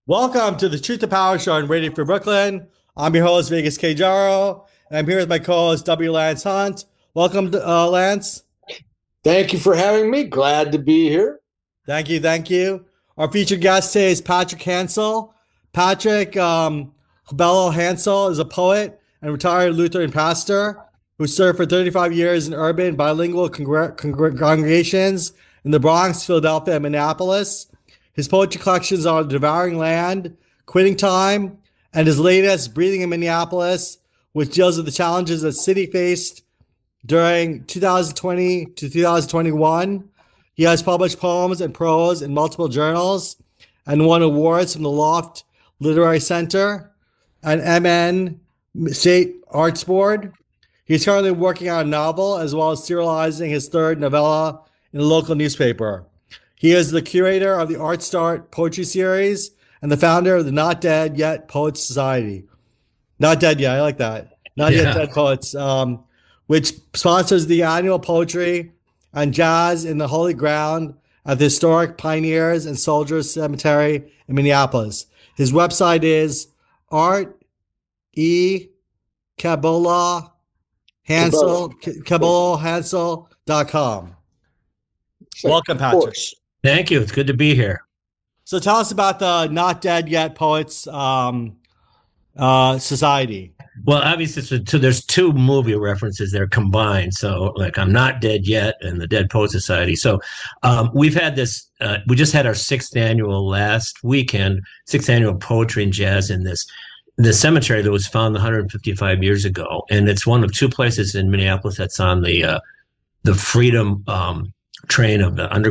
Welcome to the Truth to Power Show on Radio Free Brooklyn. I'm your host, Vegas K. Jaro, and I'm here with my co-host, W. Lance Hunt. Welcome, Lance. Thank you for having me. Glad to be here. Thank you, thank you. Our featured guest today is Patrick Hansel. Patrick Bello Hansel is a poet and retired Lutheran pastor who served for 35 years in urban bilingual congregations in the Bronx, Philadelphia, and Minneapolis. His poetry collections are Devouring Land, Quitting Time, and his latest, Breathing in Minneapolis, which deals with the challenges the city faced during 2020 to 2021. He has published poems and prose in multiple journals and won awards from the Loft Literary Center and MN State Arts Board. He's currently working on a novel as well as serializing his third novella in a local newspaper. He is the curator of the Art Start Poetry Series and the founder of the Not Dead Yet Poets Society. Not Dead Yet, I like that. Not Yet Dead Poets, which sponsors the annual poetry and jazz in the Holy Ground at the historic Pioneers and Soldiers Cemetery in Minneapolis. His website is cabolahansel.com. Welcome, Patrick. Thank you. It's good to be here. So tell us about the Not Dead Yet Poets Society. Well, obviously, so there's two movie references there combined. So, like, I'm Not Dead Yet and the Dead Poets Society. So we've had this, we just had our sixth annual poetry and jazz in the cemetery that was found 155 years ago. And it's one of two places in Minneapolis that's on the Freedom train of the underground